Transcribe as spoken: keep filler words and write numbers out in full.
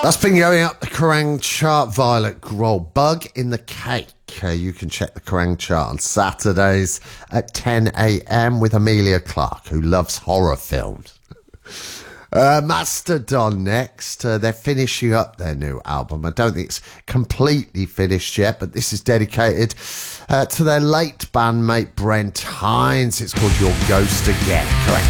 That's been going up the Kerrang chart. Violet Grohl, Bug in the Cake. Uh, you can check the Kerrang chart on Saturdays at ten a.m. with Amelia Clark, who loves horror films. Uh, Mastodon next. Uh, they're finishing up their new album. I don't think it's completely finished yet, but this is dedicated uh, to their late bandmate Brent Hines. It's called Your Ghost Again. Correct.